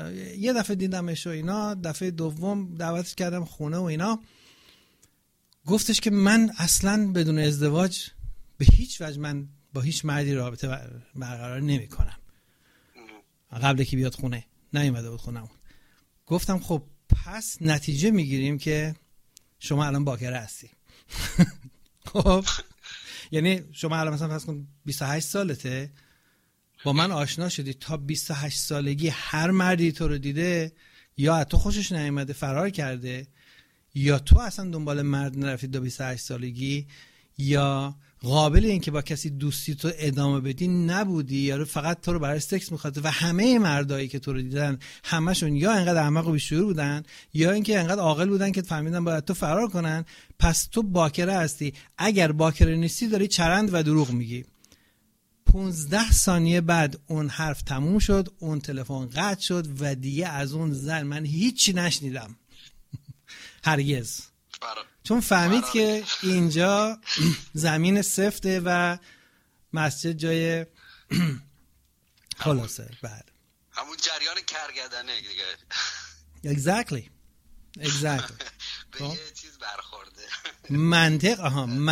یه دفعه دیدمش و اینا، دفعه دوم دعوتش کردم خونه و اینا، گفتش که من اصلا بدون ازدواج به هیچ وجه من با هیچ مردی رابطه برقرار نمی کنم. قبل که بیاد خونه نیومده بود خونمون. گفتم خب پس نتیجه میگیریم که شما الان باکره هستی. خب یعنی شما الان مثلا فرض کن 28 سالته، با من آشنا شدی، تا 28 سالگی هر مردی تو رو دیده یا از تو خوشش نیامده فرار کرده، یا تو اصلا دنبال مرد نرفتی تا 28 سالگی، یا قابل این که با کسی دوستی تو ادامه بدی نبودی، یا فقط تو رو برای سکس میخواد. و همه مردایی که تو رو دیدن همشون یا انقدر احمق و بیشعور بودن یا اینکه انقدر عاقل بودن که فهمیدن باید تو فرار کنن. پس تو باکره هستی. اگر باکره نیستی داری چرند و دروغ میگی. 15 ثانیه بعد اون حرف تموم شد، اون تلفن قطع شد و دیگه از اون زن من هیچی نشنیدم. هرگز. چون فهمید که اینجا زمین سفته و مسجد جای خلاصه. بعد همون جریان کرگدنه دیگه. exactly به یه چیز برخورده.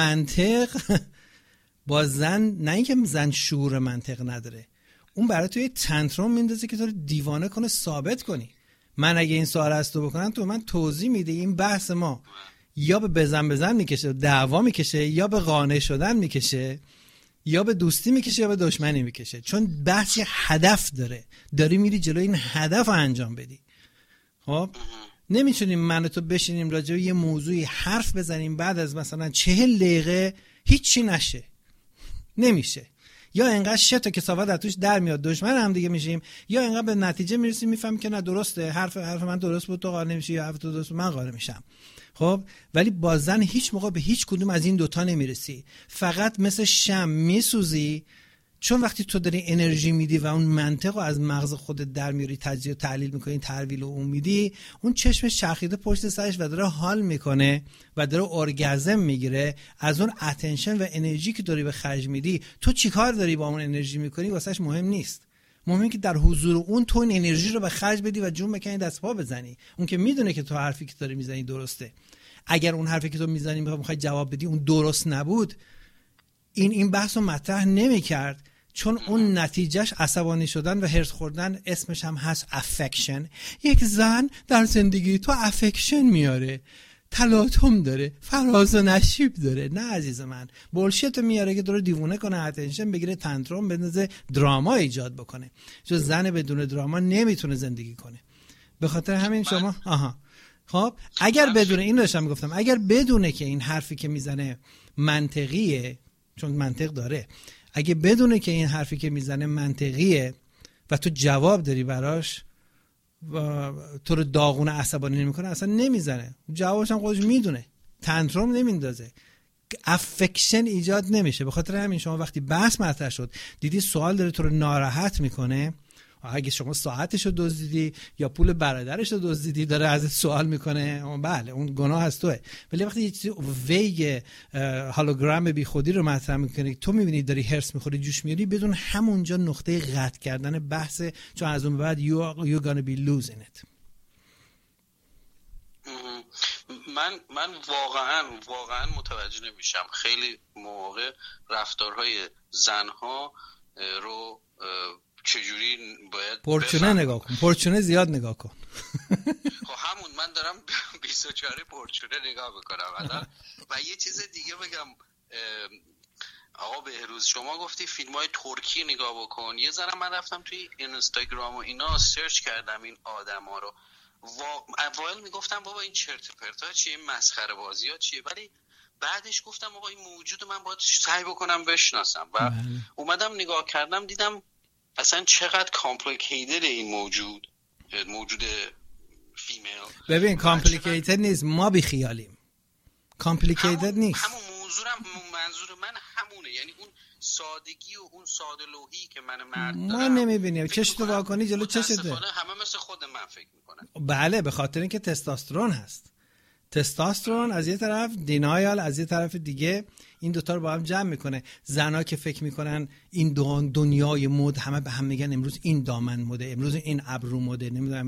منطق با زن، نه اینکه زن شعور منطق نداره، اون برای توی تنترم میندازه که تو رو دیوانه کنه، ثابت کنی. من اگه این سوال از تو بکنم تو من توضیح میده این بحث ما یا به بزن میکشه، دعوا میکشه، یا به قانع شدن میکشه، یا به دوستی میکشه، یا به دشمنی میکشه. چون بحث یه هدف داری میری جلو این هدف رو انجام بدی. خب نمیتونیم من و تو بشینیم راجع به یه موضوعی حرف بزنیم بعد از مثلا 40 دقیقه هیچی نشه. نمیشه. یا انقدر شت و کثافت از توش در میاد دشمن هم دیگه میشیم، یا انقدر به نتیجه میرسیم میفهمیم که نه درسته، حرف من درست بود تو قانع نمیشی، یا حرف تو درست بود من قانع میشم. خب ولی با زن هیچ موقع به هیچ کدوم از این دوتا نمیرسی. فقط مثل شمع میسوزی، چون وقتی تو داری انرژی میدی و اون منطق رو از مغز خودت در میاری، تجزیه و تحلیل میکنی، تحویل اون میدی، اون چشمش چرخیده پشت سرش و داره حال میکنه و داره ارگازم میگیره از اون اتنشن و انرژی که داری به خرج میدی. تو چیکار داری با اون انرژی میکنی واسش مهم نیست. مهمه که در حضور اون تو این انرژی رو به خرج بدی و جون بکنی، دست پا بزنی. اون که میدونه که تو حرفی که داری میزنی درسته. اگر اون حرفی که تو میزنی میخوای جواب بدی اون درست نبود، این بحث رو مطرح نمی‌کرد. چون اون نتیجهش عصبانی شدن و هرس خوردن. اسمش هم هست افکشن. یک زن در زندگی تو افکشن میاره، تلاطم داره، فراز و نشیب داره. نه عزیز من، بولشیت میاره که تو رو دیوونه کنه، اتنشن بگیره، تنترم بندازه، دراما ایجاد بکنه. چون زن بدون دراما نمیتونه زندگی کنه. به خاطر همین شما خب اگر بدون این داشتم میگفتم، اگر بدونه که این حرفی که میزنه منطقیه، چون منطق داره، اگه بدونه که این حرفی که میزنه منطقیه و تو جواب داری براش و تو رو داغونه عصبانی نمیکنه، اصلا نمیزنه. جوابش هم خودش میدونه، تنترم نمیندازه، افکشن ایجاد نمیشه. به خاطر همین شما وقتی بحث مطرح شد دیدی سوال داره تو رو ناراحت میکنه، اگه شما ساعتشو دزدیدی یا پول برادرشو دزدیدی داره ازت سوال میکنه، بله اون گناه از توئه. ولی وقتی یه چیزی ویگ هولوگرام بی خودی رو مطرح میکنی، تو میبینی داری هرس میخوری، جوش میاری، بدون همونجا نقطه قطع کردن بحث، چون از اون بعد you're gonna be losing it. من واقعا متوجه نمیشم خیلی موقع رفتارهای زنها رو چجوری باید پرچونه نگاه کن، پرچونه زیاد نگاه کن. خب همون من دارم 24 پرچونه نگاه میکنم. و یه چیز دیگه بگم آقا بهروز، شما گفتی فیلم‌های ترکی نگاه بکن. یه ذره من رفتم توی اینستاگرام و اینا سرچ کردم این آدما رو. اول میگفتم بابا این چرت و پرتا چیه، این مسخره بازی‌ها چیه، ولی بعدش گفتم آقا این موجود من باید سعی بکنم بشناسم و اومدم نگاه کردم دیدم اصلا چقدر کامپلیکیتد این موجود فیمیل. ببین کامپلیکیتد نیست، ما بی خیالیم. کامپلیکیتد نیست. همون منظور من همونه، یعنی اون سادگی و اون ساده لوحی که من مرد دارم ما نمیبینیم. چشتو واکنی جلو چشته. همه مثل خود من فکر میکنن. بله، به خاطر اینکه تستوسترون هست. تستوسترون از یه طرف، دینایال از یه طرف دیگه، این دوتا رو با هم جمع میکنه. زنا که فکر میکنن این دنیای مد همه به هم میگن امروز این دامن مده، امروز این ابرو مده، نمیدونم